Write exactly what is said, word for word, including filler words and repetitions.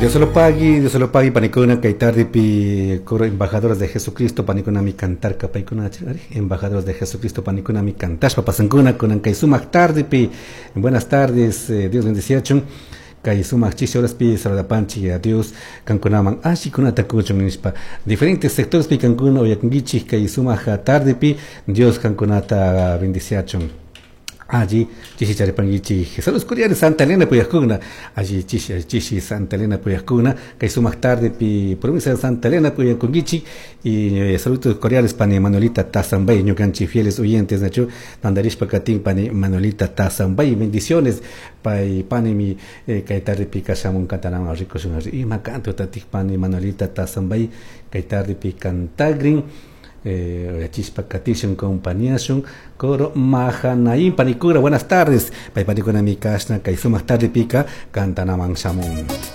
Dios se lo pague, Dios se lo pague, panicuna, kaitardi pi, coro embajadores de Jesucristo, panicuna mi cantar, capaicuna, embajadores de Jesucristo, panicuna mi cantar, papasancuna, con ancaisumac tardi pi, buenas tardes, eh, Dios bendiciachun, kaisumac chichoras pi, saladapanchi, adiós, cancunaman, ashi kuna tacuchun, nispa, diferentes sectores pi cancuna, oyakungichi, kaisumac tardi pi, Dios cancunata bendiciachun. Allí, chichi charipangichi, saludos cordiales Santa Elena Puyacuna, allí chichi, chichi Santa Elena Puyacuna, que hizo más tarde pi provincia de Santa Elena Puyacongichi, y eh, saludos cordiales pani Manuelita Tazambay, ñucanchi fieles oyentes, Nacho, Nandarish Pacatín, pani Manuelita Tazambay, bendiciones, pai pani mi eh, kaitarde pi casamun cantanama rico y macanto tatik pani Manuelita Tazambay, kaitarde pi cantagrin. Eh, chispa catishun compañíasun coro mahanaim panicura buenas tardes pai panicuna mi casna kaisumas tarde pica cantana mansamun.